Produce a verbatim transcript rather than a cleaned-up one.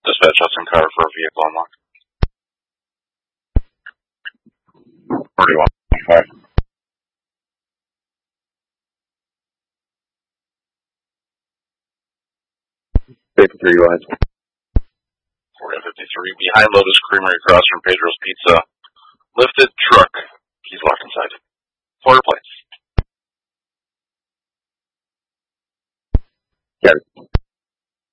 Dispatch Hudson Car for a vehicle unlock. forty-one twenty-five. fifty-three, go ahead. forty fifty-three. Behind Lotus Creamery across from Pedro's Pizza. Lifted truck